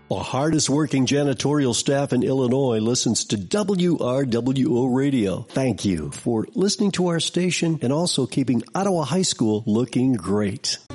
The hardest working janitorial staff in Illinois listens to WRWO Radio. Thank you for listening to our station and also keeping Ottawa High School looking great.